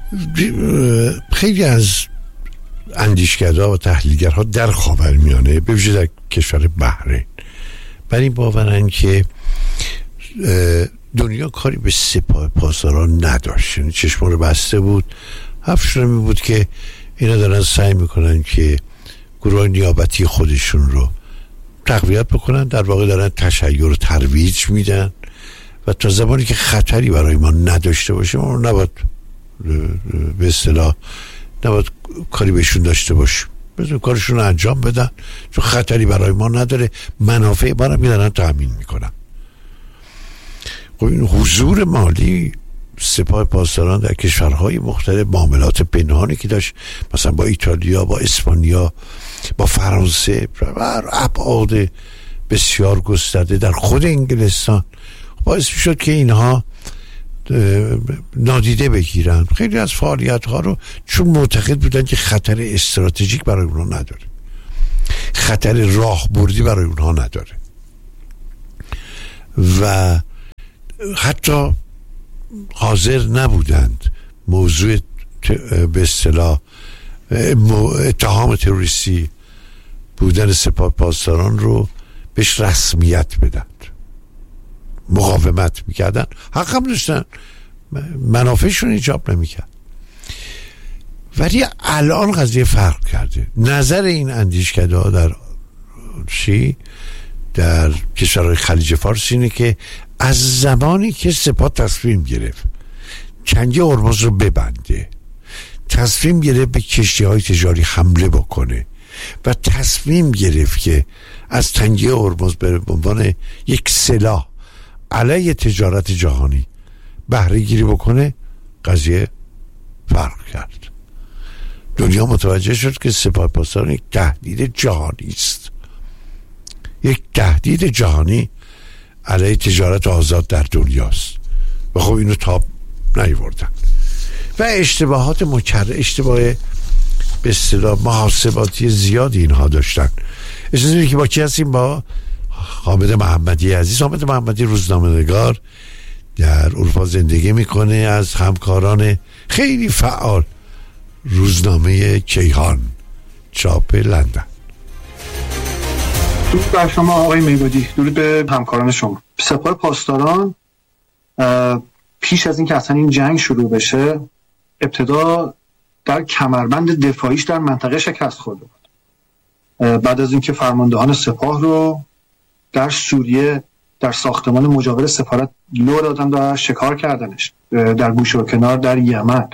خیلی از اندیشکدها و تحلیلگرها در خاورمیانه به ویژه در کشور بحرین بر این باورن که دنیا کاری به سپاه پاسداران نداشت، یعنی چشمان رو بسته بود. حرفشون می بود که اینا دارن سعی میکنن که گروه نیابتی خودشون رو تقویت بکنن، در واقع دارن تشیع رو ترویج میدن و تا زمانی که خطری برای ما نداشته باشه ما نباید به اصطلاح نباید کاری بهشون داشته باشیم، بذار کارشون رو انجام بدن چون خطری برای ما نداره، منافع ما رو میدارن تأمین میکنن. خب این حضور مالی سپاه پاسداران در کشورهای مختلف، معاملات پنهانی که داشت مثلا با ایتالیا، با اسپانیا، با فرانسه و ابعاد بسیار گسترده در خود انگلستان، باعث شد که اینها نادیده بگیرن خیلی از فعالیت ها رو، چون معتقد بودن که خطر استراتژیک برای اونها نداره، خطر راهبردی برای اونها نداره و حتی حاضر نبودند موضوع به اصطلاح اتهام تروریستی بودن سپاه پاسداران رو بهش رسمیت بدند. مقاومت میکردن، حق هم داشتن، منافعشون ایجاب نمیکرد. ولی الان قضیه فرق کرده. نظر این اندیشکده‌ها در کشورهای خلیج فارس اینه که از زمانی که سپاه تصمیم گرفت چنگه هرمز رو ببنده، تصمیم گرفت به کشتی‌های تجاری حمله بکنه و تصمیم گرفت که از تنگه هرمز به عنوان یک سلاح علیه تجارت جهانی بهره گیری بکنه، قضیه فرق کرد. دنیا متوجه شد که سپاه پاسداران یک تهدید جهانی است، یک تهدید جهانی علیه تجارت آزاد در دنیاست و خب اینو تاب نیاوردن و اشتباه به اصطلاح محاسباتی زیادی اینها داشتن. اجازه بدید که با کی هستیم؟ با حامد محمدی عزیز. حامد محمدی روزنامه‌نگار در اروپا زندگی میکنه، از همکاران خیلی فعال روزنامه کیهان چاپ لندن. درود بر شما آقای میبودی، درود به همکاران شما. سپاه پاسداران پیش از این که اصلا این جنگ شروع بشه ابتدا در کمربند دفاعیش در منطقه شکست خورده بود. بعد از اینکه فرماندهان سپاه رو در سوریه در ساختمان مجاور سفارت لو دادن و شکار کردنش، در گوشه و کنار در یمن.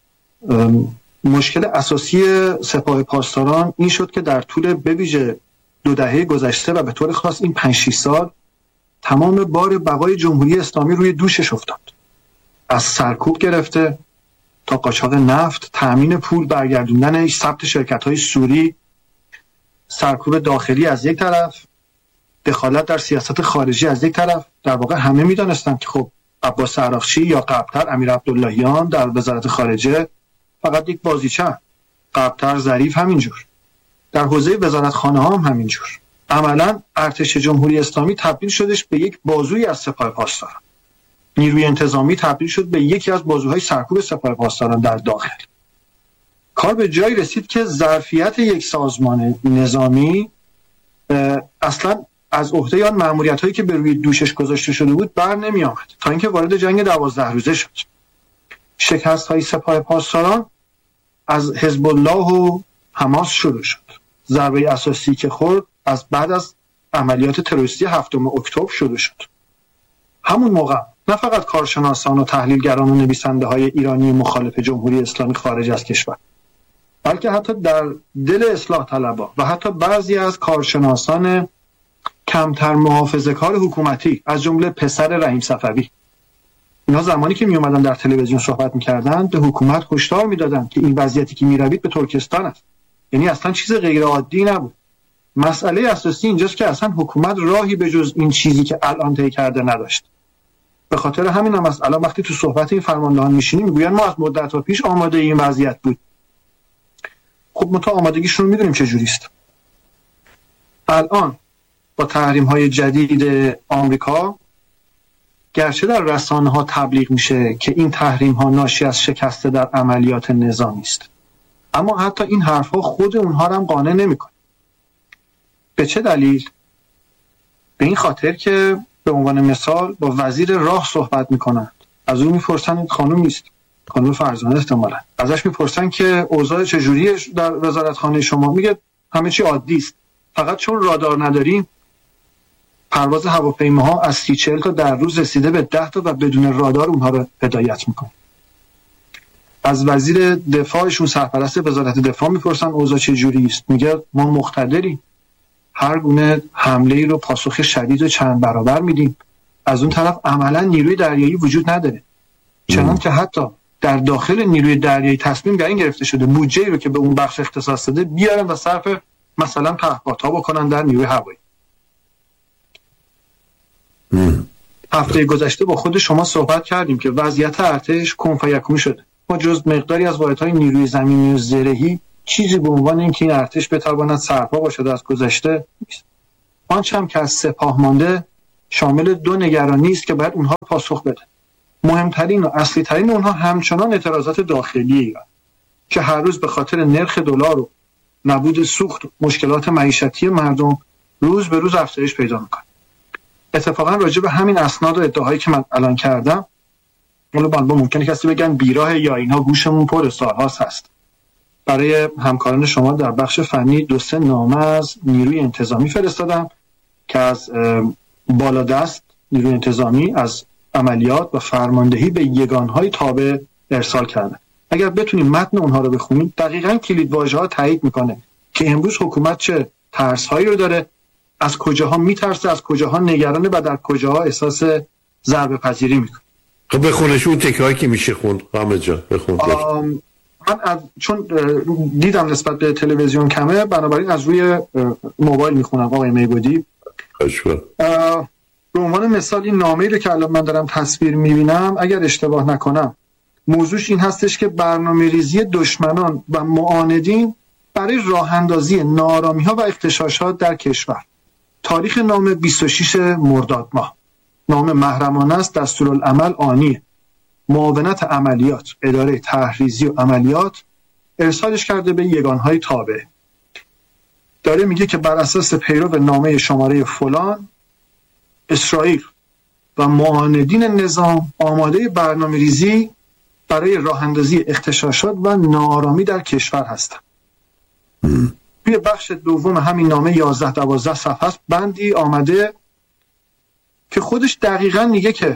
مشکل اساسی سپاه پاسداران این شد که در طول بویژه 2 دهه گذشته و به طور خاص این 5-6 سال تمام بار بقای جمهوری اسلامی روی دوشش افتاد، از سرکوب گرفته تا قاچاق نفت، تأمین پول، برگردوندنش، ثبت شرکت‌های سوری، سرکوب داخلی از یک طرف، دخالت در سیاست خارجی از یک طرف. در واقع همه می‌دانستند که خب عباس عراقچی یا قبل‌تر امیر عبداللهیان در وزارت خارجه فقط یک بازیچه، قبل‌تر ظریف همینجور، در حوزه وزارتخانه ها هم همینجور. عملاً ارتش جمهوری اسلامی تبدیل شدش به یک بازوی از سپاه پاسداران. نیروی انتظامی تبدیل شد به یکی از بازوهای سرکوب سپاه پاسداران در داخل. کار به جایی رسید که ظرفیت یک سازمان نظامی اصلا از عهده آن مأموریت‌هایی که به روی دوشش گذاشته شده بود بر نمی آمد تا اینکه وارد جنگ 12 روزه شد. شکست‌های سپاه پاسداران از حزب الله و حماس شروع شد. ضربه اساسی که خورد از بعد از عملیات تروریستی 7 اکتبر شروع شد. همون موقع نه فقط کارشناسان و تحلیلگران و نویسنده‌های ایرانی مخالف جمهوری اسلامی خارج از کشور، بلکه حتی در دل اصلاح طلبها و حتی بعضی از کارشناسان کمتر محافظه‌کار حکومتی از جمله پسر رحیم صفوی، اینا زمانی که می اومدن در تلویزیون صحبت می‌کردن به حکومت هشدار می‌دادن که این وضعیتی که می‌روید به ترکستان است. یعنی اصلا چیز غیر عادی نبود. مسئله اساسی اینجاست که اصلا حکومت راهی به جز این چیزی که الان طی کرده نداشت. به خاطر همین هم الان وقتی تو صحبت این فرماندهان میشینیم میگوین ما از مدت‌ها پیش آماده این وضعیت بود. خب ما تا آمادگیشون رو میدونیم چه جوری است. الان با تحریم‌های جدید آمریکا گرچه در رسانه ها تبلیغ میشه که این تحریم ها ناشی از شکست در عملیات نظامی است، اما حتی این حرف ها خود اونها رو هم قانع نمیکنه. به چه دلیل؟ به این خاطر که به عنوان مثال با وزیر راه صحبت میکنند، از اون میپرسن خانم نیست، خانم فرزانه احتمالاً، ازش میپرسن که اوضاع چجوریه در وزارتخانه شما، میگه همه چی عادی است، فقط چون رادار نداریم پرواز هواپیماها از 30-40 تا در روز رسیده به 10 تا و بدون رادار اونها رو هدایت میکنه. از وزیر دفاعشون، سرپرست وزارت دفاع میپرسن اوضاع چجوری است، میگه ما مقتدریم، هر گونه حمله ای رو پاسخ شدید و چند برابر میدیم. از اون طرف عملا نیروی دریایی وجود نداره، چنان که حتی در داخل نیروی دریایی تصمیم بر این گرفته شده بودجه‌ای رو که به اون بخش اختصاص داده بیارن و صرف مثلا پهپادها بکنن در نیروی هوایی. هفته گذشته با خود شما صحبت کردیم که وضعیت ارتش کن فیکون شده. ما جز مقداری از واحدهای نیروی زمینی و زرهی چیزی به عنوان اینکه این ارتش بتواند سرپا باشد از گذشته نیست. آنچه هم که از سپاه مانده شامل 2 نگرانی است که باید اونها پاسخ بده. مهمترین و اصلی ترین اونها همچنان اعتراضات داخلی ایران که هر روز به خاطر نرخ دلار و نبود سوخت و مشکلات معیشتی مردم روز به روز افزایش پیدا میکنه. اتفاقا راجع به همین اسناد و ادعاهایی که من الان کردم، با ممکنه کسی بگن بیراه یا اینها گوشمون پر سالهاست هست. برای همکاران شما در بخش فنی 2-3 نامه از نیروی انتظامی فرستادم که از بالادست نیروی انتظامی از عملیات و فرماندهی به یگانهای تابع ارسال کرده. اگر بتونیم متن اونها رو بخونیم دقیقاً کلیدواژه‌ها تایید میکنه که امروز حکومت چه ترس‌هایی رو داره، از کجاها میترسه، از کجاها نگرانه و در کجاها احساس ضربه پذیری میکنه. خب بخونش اون تکه‌هایی که میشه خوند. حامد جان بخون. من چون دیدم نسبت به تلویزیون کمه، بنابراین از روی موبایل میخونم آقای میبودی. به عنوان مثال این نامه‌ای رو که الان من دارم تصویر میبینم، اگر اشتباه نکنم موضوعش این هستش که برنامه‌ریزی دشمنان و معاندین برای راه اندازی ناآرامی‌ها و اغتشاشات در کشور. تاریخ نامه 26 مرداد ماه. نامه محرمانه است، دستورالعمل آنی، معاونت عملیات، اداره تحریزی و عملیات ارسالش کرده به یگانهای تابع. داره میگه که بر اساس پیرو نامه شماره فلان اسرائیل و معاندین نظام آماده برنامه‌ریزی برای راه اندازی اغتشاشات و ناآرامی در کشور هستند. توی بخش دوم همین نامه 11-12 صفحه است، بندی آمده که خودش دقیقاً میگه که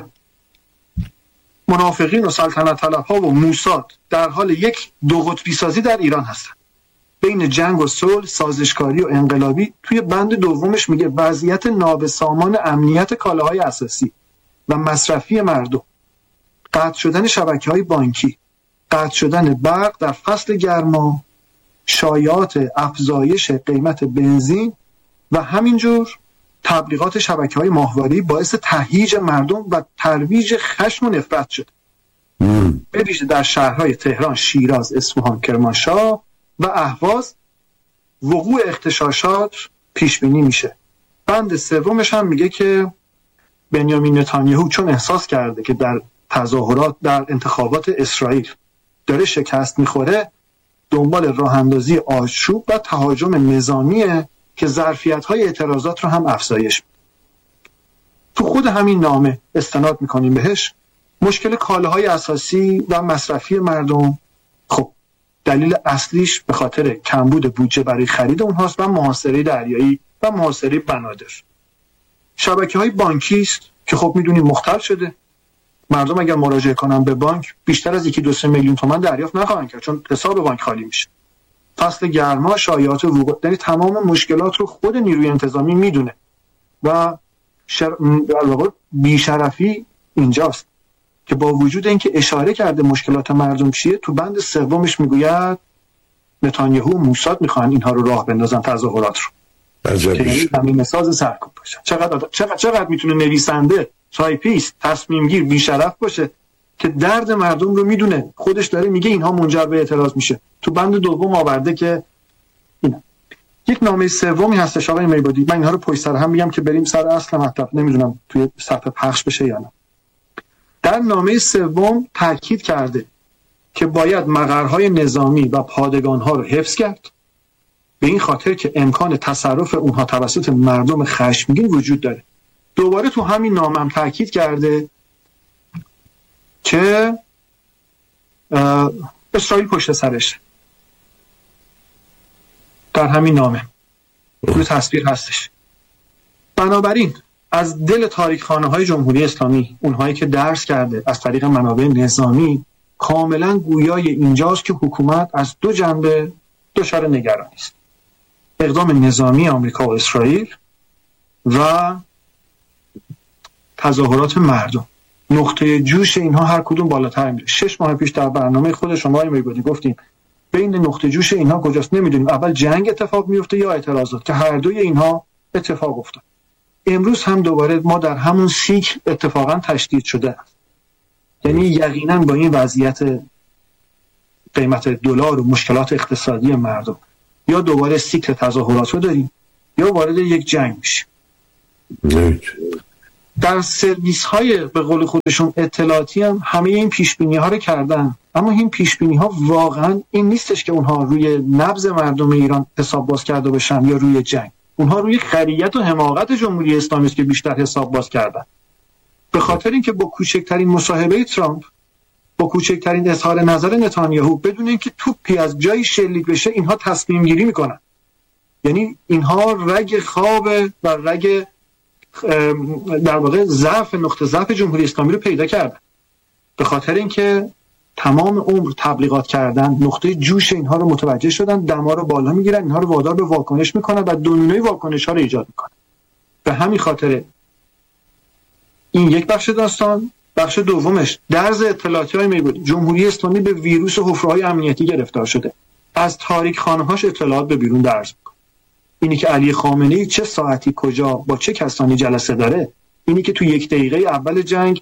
منافقین و سلطنت طلب‌ها و موساد در حال یک 2 قطبی سازی در ایران هستند، بین جنگ و صلح، سازشکاری و انقلابی. توی بند دومش میگه وضعیت نابسامان امنیت کالاهای اساسی و مصرفی مردم، قطع شدن شبکه‌های بانکی، قطع شدن برق در فصل گرما، شایعات افزایش قیمت بنزین و همینجور تبلیغات شبکه‌های ماهواره‌ای باعث تهییج مردم و ترویج خشم و نفرت شد. به ویژه در شهرهای تهران، شیراز، اصفهان، کرمانشاه و اهواز وقوع اغتشاشات پیش بینی میشه. بند سومش هم میگه که بنیامین نتانیاهو چون احساس کرده که در تظاهرات در انتخابات اسرائیل داره شکست میخوره، دنبال راه اندازی آشوب و تهاجم نظامیه که ظرفیت‌های اعتراضات رو هم افزایش میده. تو خود همین نامه استناد میکنیم بهش، مشکل کالاهای اساسی و مصرفی مردم، خب دلیل اصلیش به خاطر کمبود بودجه برای خرید اونهاست و محاصره دریایی و محاصره بنادر. شبکه‌های بانکی است که خب میدونیم مختل شده. مردم اگر مراجعه کنن به بانک بیشتر از 1-2 میلیون تومان دریافت نخواهند کرد چون حساب بانک خالی میشه. فصل گرما، شایعات وقوع، یعنی تمام مشکلات رو خود نیروی انتظامی میدونه و بیشرفی اینجاست که با وجود اینکه اشاره کرده مشکلات مردم چیه، تو بند سومش میگوید نتانیاهو و موساد میخوان اینها رو راه بندازن، تظاهرات رو. که همین ساز سرکوب باشه. چقدر میتونه نویسنده، تایپیست، تصمیم گیر بیشرف باشه که درد مردم رو میدونه، خودش داره میگه اینها منجر به اعتراض میشه. تو بند دوم آورده که اینا. یک نامه سومی هستش آقای میبودی، من اینها رو پشت سر هم میگم که بریم سر اصل مطلب، نمیدونم توی صفحه پخش بشه یا نه. در نامه سوم تاکید کرده که باید مقرهای نظامی و پادگانها رو حفظ کرد، به این خاطر که امکان تصرف اونها توسط مردم خشمگین وجود داره. دوباره تو همین نامه هم تاکید کرده که اسرائیل پشت سرش، در همین نامه روی تصویر هستش. بنابراین از دل تاریخخانه های جمهوری اسلامی، اونهایی که درس کرده از طریق منابع نظامی، کاملا گویای اینجاست که حکومت از دو جنبه دچار نگرانی است: اقدام نظامی آمریکا و اسرائیل و تظاهرات مردم. نقطه جوش اینها هر کدوم بالاتر میره. 6 ماه پیش در برنامه خود شما میگفتیم گفتیم بین نقطه جوش اینها کجاست نمیدونیم، اول جنگ اتفاق میفته یا اعتراضات، که هر دوی اینها اتفاق افتاد. امروز هم دوباره ما در همون سیکل اتفاقا تشدید شده است. یعنی یقینا با این وضعیت قیمت دلار و مشکلات اقتصادی مردم یا دوباره سیکل تظاهرات رو داریم یا وارد یک جنگ میشیم. در سرویس های به قول خودشون اطلاعاتی هم همه این پیشبینی ها رو کردن، اما این پیشبینی ها واقعا این نیستش که اونها روی نبض مردم ایران حساب باز کرده باشن یا روی جنگ. اونها روی خریت و حماقت جمهوری اسلامی است که بیشتر حساب باز کردن. به خاطر اینکه با کوچکترین مصاحبه ترامپ، با کوچکترین اظهار نظر نتانیاهو، بدون اینکه توپی از جایی شلیک بشه، اینها تصمیم گیری میکنن. یعنی اینها رگ خواب و رگ در واقع نقطه ضعف جمهوری اسلامی رو پیدا کردن. به خاطر اینکه تمام عمر تبلیغات کردن، نقطه جوش اینها رو متوجه شدن، دما رو بالا میگیرن، اینها رو وادار به واکنش میکنن و دنیای واکنش ها رو ایجاد میکنن. به همین خاطر این یک بخش داستان. بخش دومش درز اطلاعاتی های میگوید جمهوری اسلامی به ویروس حفره‌های امنیتی گرفتار شده، از تاریخ‌خانه‌هاش اطلاعات به بیرون درز میکنه. اینی که علی خامنه‌ای چه ساعتی کجا با چه کسانی جلسه داره، اینی که تو 1 دقیقه اول جنگ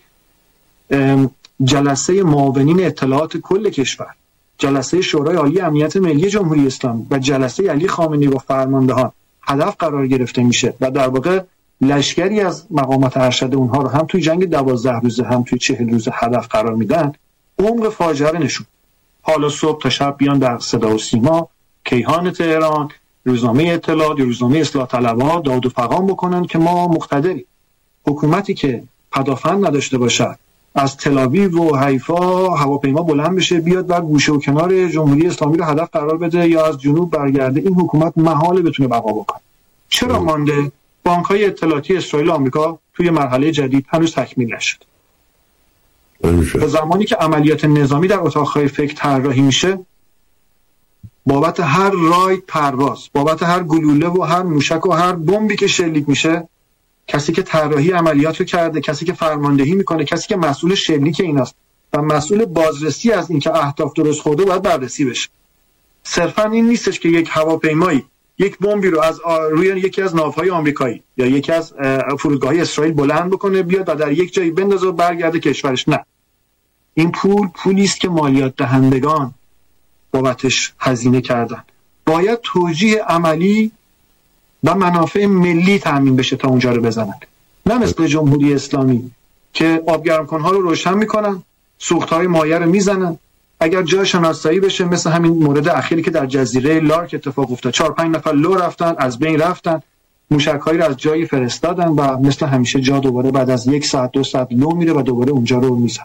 جلسه معاونین اطلاعات کل کشور، جلسه شورای عالی امنیت ملی جمهوری اسلامی و جلسه علی خامنه‌ای با فرماندهان هدف قرار گرفته میشه و در واقع لشکری از مقامات ارشد اونها رو هم توی جنگ 12 روزه هم توی 40 روزه هدف قرار میدن. عمق فاجعه رو نشون. حالا صبح تا شب بیان در صدا و سیما، کیهان تهران، روزنامه اطلاعات، روزنامه اصلاح طلبها داد و فغان بکنن که ما مقتدریم. حکومتی که پدافند نداشته باشد، از تل‌آویو و حیفا هواپیما بلند بشه بیاد و گوشه و کنار جمهوری اسلامی رو هدف قرار بده یا از جنوب برگرده، این حکومت محاله بتونه بقا بکنه. چرا مانده؟ بانک‌های اطلاعاتی اسرائیل و آمریکا توی مرحله جدید هنوز تکمیل نشد. به زمانی که عملیات نظامی در اتاق‌های فکر طراحی میشه، بابت هر راید پرواز، بابت هر گلوله و هر موشک و هر بمبی که شلیک میشه، کسی که طراحی عملیات رو کرده، کسی که فرماندهی میکنه، کسی که مسئول شلیک ایناست و مسئول بازرسی از اینکه اهداف درست خورده باید بررسی بشه. صرفا این نیستش که یک هواپیمایی یک بمبی رو از روی یکی از ناوهای آمریکایی یا یکی از فرودگاه‌های اسرائیل بلند بکنه بیاد و در یک جایی بندازه و برگرده کشورش. نه، این پولی است که مالیات دهندگان بابتش هزینه کردن. باید توجیه عملی و منافع ملی تامین بشه تا اونجا رو بزنن، نه مثل جمهوری اسلامی که آبگرمکن‌ها رو روشن میکنن، سوخت‌های مایع رو میزنن. اگر جای شناسایی بشه مثل همین مورد اخیری که در جزیره لارک اتفاق افتاد، 4-5 نفر لو رفتن، از بین رفتن، موشک‌هایی رو از جایی فرستادن و مثل همیشه جا دوباره بعد از 1 ساعت 2 ساعت لو میره و دوباره اونجا رو میزن.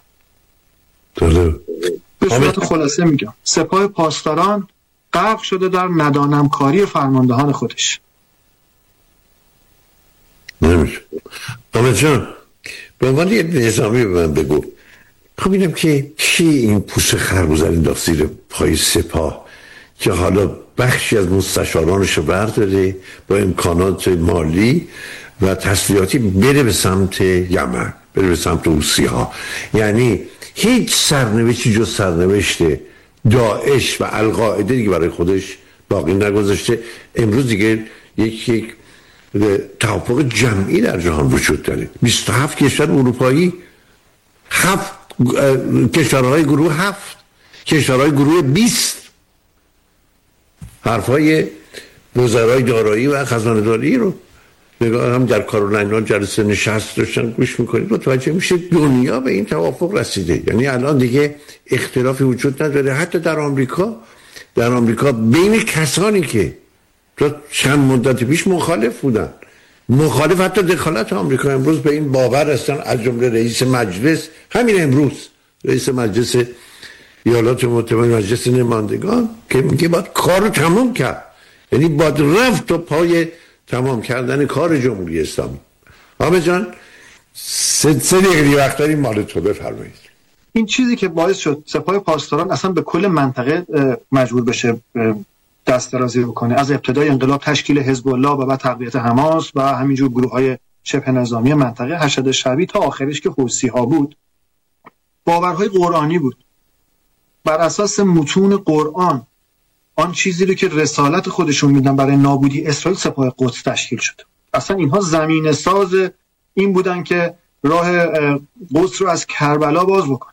به صورت خلاصه میگم سپاه پاسداران غرق شده در ندانمکاری فرماندهان خودش. نمیشه. آمد جان به عنوان یه نظامی به من بگو، خب اینم که چی این پوست خربزر انداخت زیر پای سپاه که حالا بخشی از مستشارانش رو برداره با امکانات مالی و تسلیحاتی بره به سمت یمن، بره به سمت حوثی‌ها. یعنی هیچ سرنوشتی جز سرنوشت داعش و القاعده دیگه برای خودش باقی نگذاشته. امروز دیگه یک توافق جمعی در جهان وجود داره. 27 کشور اروپایی، 7 کشورهای گروه 7 کشورهای گروه 20 حرفای وزرای دارایی و خزانه داری رو نگاه هم در کارولاینا جلسه نشست داشتن گوش میکنید متوجه میشه دنیا به این توافق رسیده. یعنی الان دیگه اختلافی وجود نداره. حتی در آمریکا بین کسانی که تا چند مدت پیش مخالف بودن، مخالف حتی دخالت آمریکا، امروز به این باور هستن، از جمله رئیس مجلس، همین امروز رئیس مجلس ایالات متحده، مجلس نمایندگان، که میگه باید کار رو تمام کرد. یعنی باید رفت تا پای تمام کردن کار جمهوری اسلامی. حامد جان 3 دقیقه وقت داریم، مال تو بفرمایید. این چیزی که باعث شد سپاه پاسداران اصلا به کل منطقه مجبور بشه دست درازی بکنه، از ابتدای انقلاب تشکیل حزب الله و بعد تقویت حماس و همینجور گروه‌های شبه نظامی منطقه، حشد شعبی تا آخرش که حوثی‌ها بود، باورهای قرآنی بود. بر اساس متون قرآن آن چیزی رو که رسالت خودشون میدن برای نابودی اسرائیل، سپاه قدس تشکیل شد. اصلا اینها زمینه ساز این بودن که راه قدس رو از کربلا باز بکن.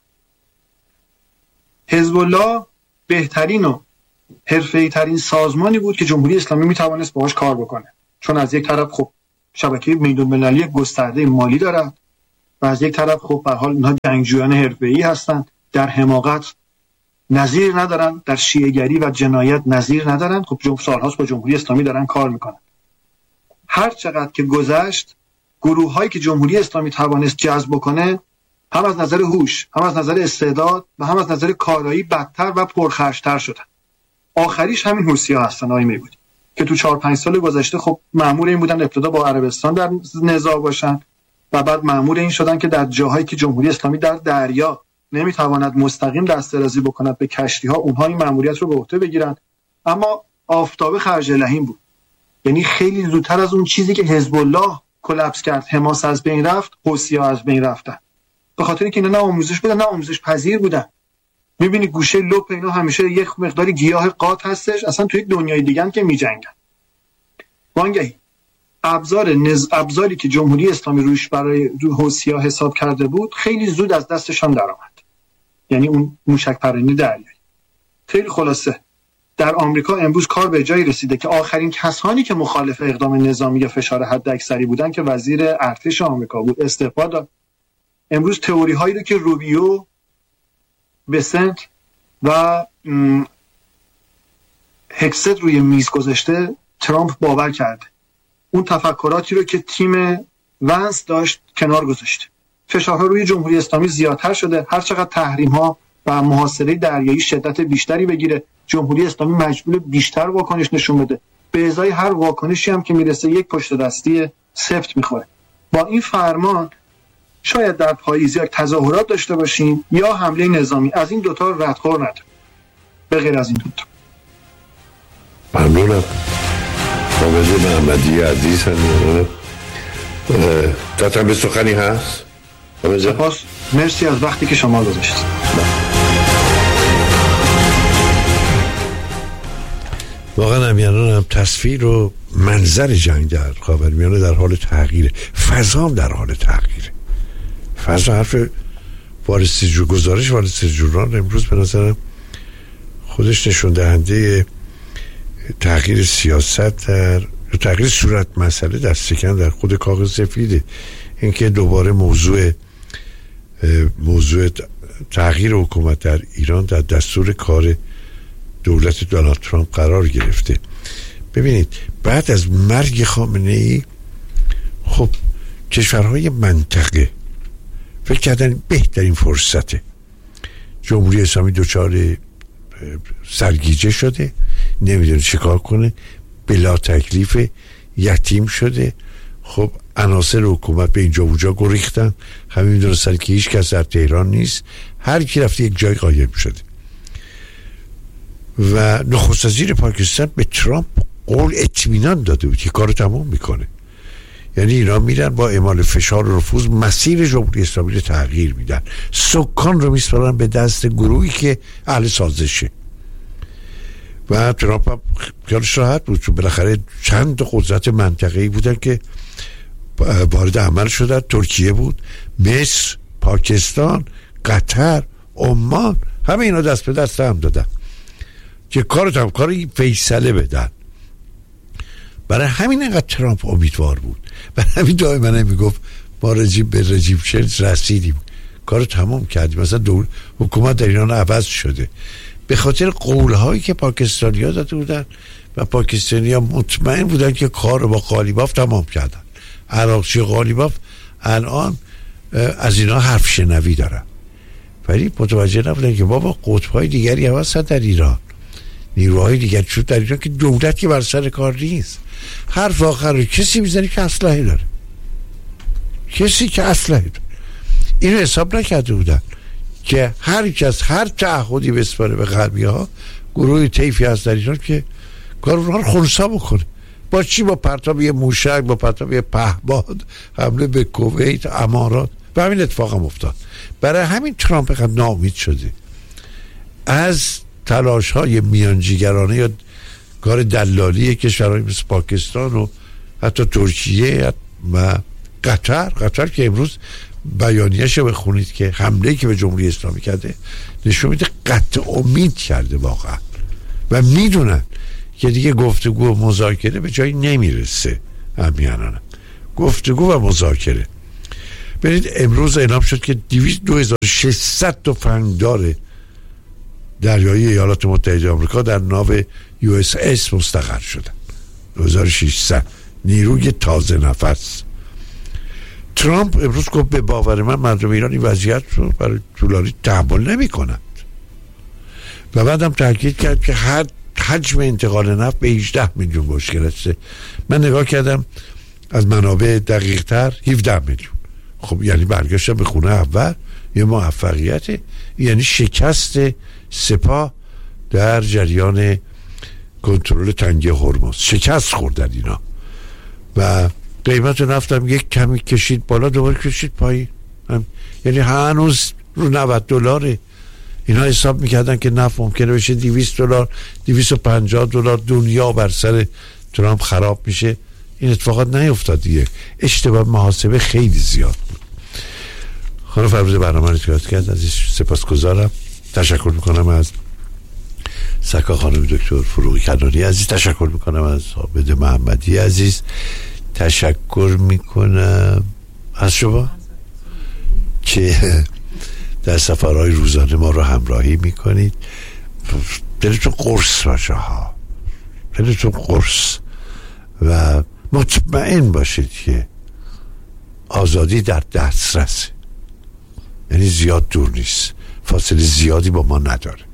حزب الله بهترین و حرفه‌ای ترین سازمانی بود که جمهوری اسلامی میتوانست باهاش کار بکنه، چون از یک طرف خب شبکه بین‌المللی گسترده مالی دارد و از یک طرف خب به حال اینها جنگجویان حرفه‌ای هستند، در حماقت نظیر ندارن، در شیعه‌گری و جنایت نظیر ندارن. خب سال‌هاست با جمهوری اسلامی دارن کار میکنن. هر چقدر که گذشت، گروه‌هایی که جمهوری اسلامی توانست جذب بکنه، هم از نظر هوش، هم از نظر استعداد و هم از نظر کارایی بدتر و پرخرج‌تر شدن. آخریش همین حوثی‌ها هستن آقای میبودی که تو 4-5 سال گذشته خب مأمور این بودن ابتدا با عربستان در نزاع باشن و بعد مأمور این شدن که در جاهایی که جمهوری اسلامی در دریا نمیتواند مستقیم دست درازی بکند به کشتی‌ها، اونها این مأموریت رو به عهده بگیرن. اما آفتاب خرج لحیم بود. یعنی خیلی زودتر از اون چیزی که حزب الله کلاپس کرد، حماس از بین رفت، حوثی‌ها از بین رفتن. به خاطر اینکه اینا نه آموزش بودن، نه آموزش پذیر بودن. می‌بینی گوشه لپ اینا همیشه یک مقداری گیاه قات هستش، اصلا تو یک دنیای دیگه که می‌جنگن. وانگهی ابزاری که جمهوری اسلامی روش برای حوثی‌ها حساب کرده بود خیلی زود از دستشان درآمد. یعنی اون موشک پرنده دریایی. خیلی خلاصه در آمریکا امروز کار به جایی رسیده که آخرین کسانی که مخالف اقدام نظامی یا فشار حداکثری بودن که وزیر ارتش آمریکا بود استعفا داد. امروز تئوری هایی رو که روبیو، بسنت و هکست روی میز گذاشته ترامپ باور کرده. اون تفکراتی رو که تیم ونس داشت کنار گذاشته. فشارها روی جمهوری اسلامی زیادتر شده. هر چقدر تحریم‌ها و محاصره دریایی شدت بیشتری بگیره، جمهوری اسلامی مجبور بیشتر واکنش نشون بده. به ازای هر واکنشی هم که میرسه یک پشت دستی سفت میخوره. با این فرمان شاید در پاییز یک تظاهرات داشته باشیم یا حمله نظامی. از این دوتا ردخور نداره. به غیر از این دوتا. ممنونم. آقای محمدی عزیز تا به سخنی هست. سپاس، مرسی از وقتی که شما گذاشتید. واقعا هم تصویر و منظر جنگ در خاورمیانه در حال تغییره، فضا در حال تغییره. فضا حرف گزارش وارث جورنال امروز به نظرم خودش نشون دهنده تغییر سیاست در تغییر صورت مسئله در سکن در خود کاغذ سفیده. اینکه دوباره موضوع تغییر حکومت در ایران در دستور کار دولت دونالد ترامپ قرار گرفته. ببینید بعد از مرگ خامنه ای خب کشورهای منطقه فکر کردن بهترین فرصته. جمهوری اسلامی دچار سرگیجه شده، نمیدونه چیکار کنه، بلا تکلیف، یتیم شده. خب عناصر حکومت به اینجا و اونجا گریختن، همین میدونستن که هیچ کس در تهران نیست، هر کی رفته یک جای قایم شده. و نخست وزیر پاکستان به ترامپ قول اطمینان داده بود که کارو تمام میکنه. یعنی اینا میرن با اعمال فشار و نفوذ مسیر جمهوری اسلامی رو تغییر میدن، سکان رو میسپارن به دست گروهی که اهل سازشه. و ترامپ هم خیالش راحت بود چون بالاخره چند قدرت منطقه‌ای بودن که وارد عمل شدن. ترکیه بود، مصر، پاکستان، قطر، عمان، همه اینا دست به دست هم دادن که کار فیصله بدن. برای همین انقدر ترامپ امیدوار بود، برای همین دائما میگفت ما رژیم به رژیم چنج رسیدیم، کارو تمام کردیم. مثلا حکومت در ایران عوض شده به خاطر قولهایی که پاکستانی‌ها داده بودن و پاکستانی‌ها مطمئن بودن که کار رو با قالیباف تمام کردن. عراقچی قالیباف الان از اینا حرف شنوی دارن، ولی متوجه نبودن که بابا قطب‌های دیگری هم هستن در ایران، نیروهای دیگر شد در ایران که دولت که بر سر کار نیست. حرف آخر رو کسی میزنی که اسلحه داره، کسی که اسلحه داره. اینو حساب نکرده بودن که هر کس هر تعهدی بسپاره به غربی‌ها، گروه طیفی هست در ایران که کار اونها رو خنثی بکنه. با چی؟ با پرتاب یه موشک، با پرتاب یه پهباد حمله به کویت، امارات. و همین اتفاق هم افتاد. برای همین ترامپ قد ناامید شده از تلاش های میانجیگرانه یا کار دلالی کشورهای مثل پاکستان و حتی ترکیه و قطر که امروز بیانیه‌شو بخونید که حمله‌ای که به جمهوری اسلامی کرده نشون میده قطع امید کرده واقعا و میدونن که دیگه گفتگو و مذاکره به جایی نمیرسه. همیانانه گفتگو و مذاکره. برید امروز اعلام شد که 2600 تا فنگدار دریایی ایالات متحده آمریکا در ناو USS مستقر شدن. 2600 نیروی تازه نفس. ترامپ امروز گفت به باور من مردم ایران این وضعیت رو برای طولانی تحمل نمی کنند و بعدم تاکید کرد که حجم انتقال نفت به 18 میلیون مشکل است. من نگاه کردم از منابع دقیق تر 17 میلیون. خب یعنی برگشتم به خونه اول، یه موفقیته، یعنی شکست سپاه در جریان کنترل تنگه هرمز، شکست خوردن اینا و قیمت نفتم یک کمی کشید بالا دوباره کشید پایین. یعنی هنوز رو $90. اینا حساب میکردن که نفت ممکنه بشه $200 $250. دنیا بر سر ترامپ خراب میشه. این اتفاقات نیفتاد دیگه. اشتباه محاسبه خیلی زیاد بود. خانم فرموده برنامه رو اتکات کرد. عزیز سپاسگزارم. تشکر میکنم از سکا خانم دکتر فروغی کنانی عزیز. تشکر میکنم از عابد محمدی عزیز. تشکر میکنم از شما که در سفرهای روزانه ما رو همراهی میکنید. دلتون قرص باشه ها، دلتون قرص و مطمئن باشید که آزادی در دسترسه، یعنی زیاد دور نیست، فاصله زیادی با ما نداره.